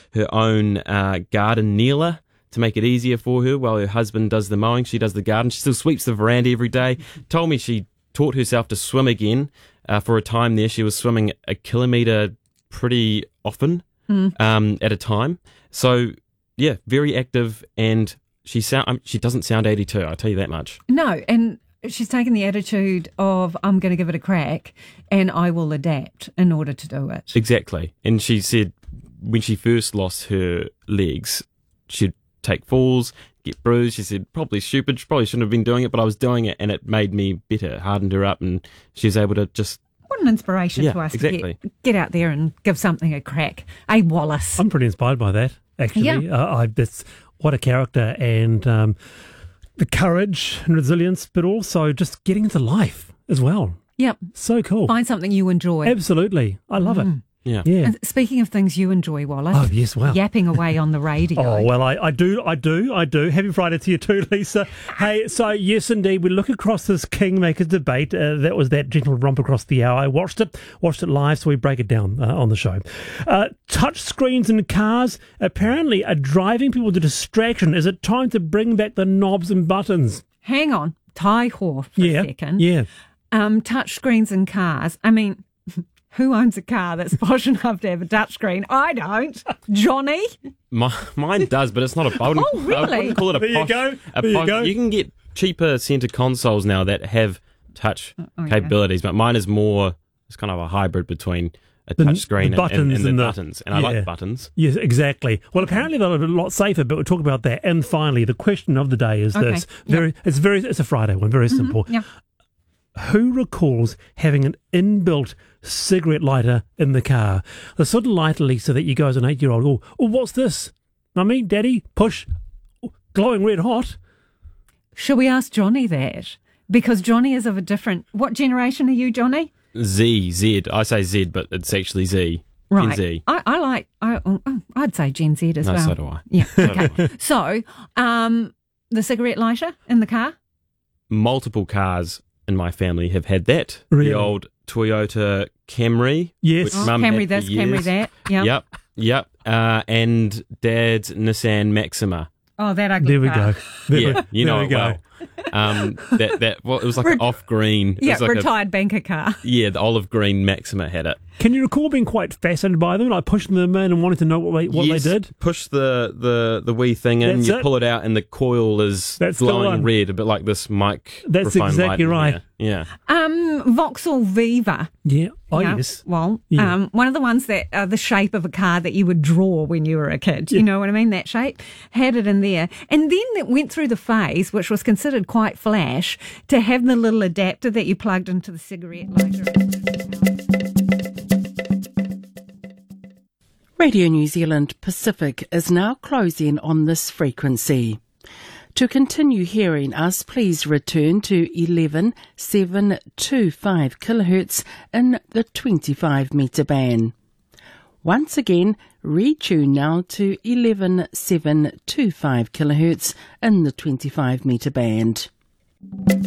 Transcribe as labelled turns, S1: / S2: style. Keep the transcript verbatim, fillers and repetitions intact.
S1: her own uh, garden kneeler to make it easier for her while her husband does the mowing. She does the garden. She still sweeps the veranda every day. Told me she taught herself to swim again. Uh, for a time there, she was swimming a kilometre pretty often mm. um, at a time. So, yeah, very active, and she sound um, she doesn't sound eighty-two, I'll tell you that much.
S2: No, and she's taken the attitude of, I'm going to give it a crack, and I will adapt in order to do it.
S1: Exactly. And she said when she first lost her legs, she'd take falls, get bruised. She said, probably stupid, she probably shouldn't have been doing it, but I was doing it, and it made me better, hardened her up, and she was able to just...
S2: What an inspiration
S1: yeah,
S2: to us.
S1: Exactly.
S2: Get, get out there and give something a crack. Hey, Wallace.
S3: I'm pretty inspired by that, actually.
S2: Yeah.
S3: Uh, I, that's, what a character, and um, the courage and resilience, but also just getting into life as well.
S2: Yep.
S3: So cool.
S2: Find something you enjoy.
S3: Absolutely. I love
S2: mm.
S3: it.
S1: Yeah.
S3: yeah.
S2: And speaking of things you enjoy, Wallace.
S3: Oh, yes, wow.
S2: Yapping away on the radio.
S3: Oh, well, I, I do, I do, I do. Happy Friday to you too, Lisa. Hey, so yes, indeed, we look across this Kingmakers debate. Uh, that was that gentle romp across the hour. I watched it, watched it live, so we break it down uh, on the show. Uh, touch screens in cars apparently are driving people to distraction. Is it time to bring back the knobs and buttons?
S2: Hang on. Tie whore for
S3: yeah,
S2: a second.
S3: Yeah.
S2: Um, touch screens in cars. I mean... Who owns a car that's posh enough to have a touchscreen? I don't. Johnny?
S1: My, mine does, but it's not a... I wouldn't,
S2: oh, really?
S1: I wouldn't call it a
S3: there
S1: posh...
S3: You go.
S1: A
S3: there
S1: posh,
S3: you go.
S1: You can get cheaper centre consoles now that have touch
S2: oh, yeah.
S1: capabilities, but mine is more... It's kind of a hybrid between a
S3: The-
S1: touch screen
S3: the
S1: and, and, and
S3: buttons
S1: the,
S3: and the-
S1: buttons. And I
S3: yeah.
S1: like buttons.
S3: Yes, exactly. Well, apparently they're a lot safer, but we'll talk about that. And finally, the question of the day is
S2: Okay.
S3: this. Very,
S2: Yep.
S3: It's very, it's a Friday one, very
S2: Mm-hmm.
S3: simple.
S2: Yeah.
S3: Who recalls having an inbuilt cigarette lighter in the car? The sort of lighter, Lisa, that you go as an eight-year-old, oh, oh, what's this? Mummy, Daddy, push, oh, glowing red hot.
S2: Shall we ask Johnny that? Because Johnny is of a different... What generation are you, Johnny?
S1: Z, Z. I say Z, but it's actually Z.
S2: Right.
S1: Gen Z.
S2: I, I like... I, oh, I'd say Gen Z as
S1: No,
S2: well.
S1: so do I.
S2: Yeah,
S1: So do
S2: okay. So, um, the cigarette lighter in the car?
S1: Multiple cars in my family have had that.
S3: Really?
S1: The old Toyota Camry.
S3: Yes.
S1: which
S2: Oh,
S1: Mum
S2: Camry
S1: had for
S2: this, Camry
S1: years.
S2: that. Yeah.
S1: Yep, yep. Uh, and Dad's Nissan Maxima.
S2: Oh, that ugly
S3: There we
S2: car.
S3: go. There
S1: Yeah,
S3: we,
S1: you
S3: there
S1: know
S3: we
S1: it
S3: go.
S1: well. Um, that that well, it was like
S2: Ret-
S1: an off green. It
S2: Yeah,
S1: was like
S2: retired banker car.
S1: A, yeah, the olive green Maxima had it.
S3: Can you recall being quite fascinated by them, like pushing them in and wanting to know what they, what
S1: yes,
S3: they did?
S1: Push the, the, the wee thing in,
S3: That's
S1: you
S3: it.
S1: pull it out, and the coil is
S3: That's the
S1: glowing
S3: one.
S1: red, a bit like this mic.
S3: That's exactly right.
S1: Yeah.
S2: Um, Vauxhall Viva.
S3: Yeah. Oh,
S2: Yeah,
S3: yes.
S2: Well,
S3: Yeah.
S2: um, one of the ones that are the shape of a car that you would draw when you were a kid. You know what I mean? That shape. Had it in there. And then it went through the phase, which was considered quite flash, to have the little adapter that you plugged into the cigarette lighter.
S4: Radio New Zealand Pacific is now closing on this frequency. To continue hearing us, please return to eleven seven two five kilohertz in the twenty-five metre band. Once again, retune now to eleven seven two five kilohertz in the twenty-five metre band.